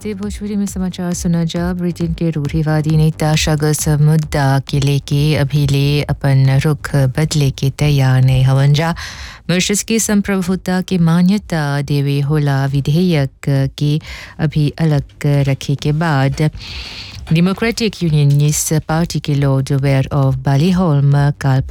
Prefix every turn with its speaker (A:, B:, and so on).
A: ते भोजपुरी में समाचार सुना जा। ब्रिटेन के रूढ़िवादी नेता शगस मुद्दा के लेके अभी ले अपन रुख बदले के तैयार नहीं हवन जा। मॉरिशस की संप्रभुता की मान्यता देवे होला विधेयक की अभी अलग रखे के बाद डेमोक्रेटिक यूनियनिस्ट पार्टी के लॉर्ड वेयर ऑफ बालीहोल्म काल